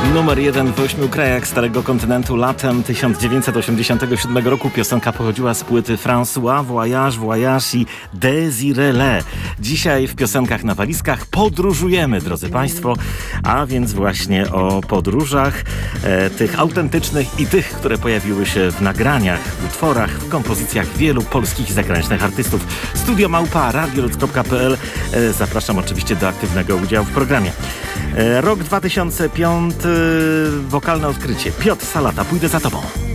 Numer 1 w 8 krajach Starego Kontynentu latem 1987 roku. Piosenka pochodziła z płyty François, Voyage, Voyage i Désirez. Dzisiaj w piosenkach na walizkach podróżujemy, drodzy Państwo, a więc właśnie o podróżach, tych autentycznych i tych, które pojawiły się w nagraniach, w utworach, w kompozycjach wielu polskich i zagranicznych artystów. Studio Małpa, radiolud.pl. Zapraszam oczywiście do aktywnego udziału w programie. Rok 2005, wokalne odkrycie. Piotr Salata, pójdę za tobą.